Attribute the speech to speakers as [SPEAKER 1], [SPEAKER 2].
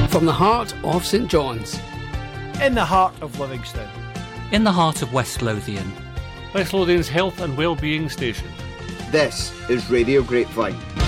[SPEAKER 1] From the heart of St John's.
[SPEAKER 2] In the heart of Livingston.
[SPEAKER 3] In the heart of West Lothian.
[SPEAKER 4] West Lothian's health and well-being station.
[SPEAKER 5] This is Radio Grapevine.